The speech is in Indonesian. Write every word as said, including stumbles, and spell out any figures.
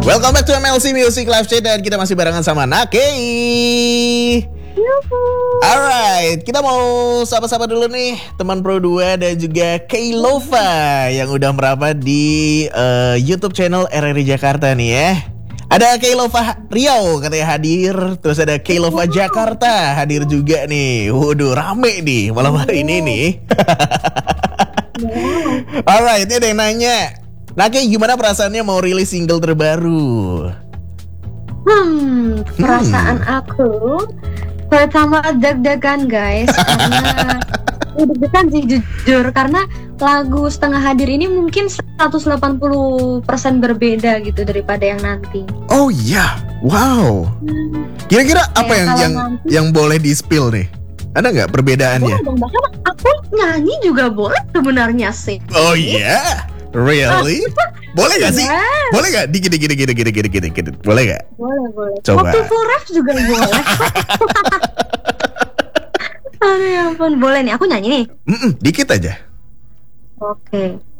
Welcome back to M L C Music Live Chat dan kita masih barengan sama Nakei. Alright, kita mau sapa-sapa dulu nih teman Pro dua dan juga Keilova yang udah merapat di uh, YouTube channel R R I Jakarta nih ya. Ada Keilova Riau katanya hadir, terus ada Keilova Jakarta hadir juga nih. Waduh, rame nih malam hari ini nih. Alright, ini ada yang nanya, Nakei gimana perasaannya mau rilis single terbaru? Hmm, perasaan hmm. aku pertama deg-degan guys, karena deg-degan sih jujur, karena lagu Setengah Hadir ini mungkin seratus delapan puluh persen berbeda gitu daripada yang nanti. Oh iya, wow. Kira-kira apa yang yang nanti, yang boleh di-spill nih? Ada nggak perbedaannya? Boleh dong, bahkan aku nyanyi juga boleh sebenarnya sih. Oh iya, yeah? Really? Boleh gak sih? Yes. Boleh gak? Dikit, dikit, dikit, dikit, dikit, dikit, dikit. Boleh gak? Boleh, boleh. Coba. Waktu full rap juga boleh. Aduh ya ampun, boleh nih, aku nyanyi nih. Mm-mm, dikit aja. Oke.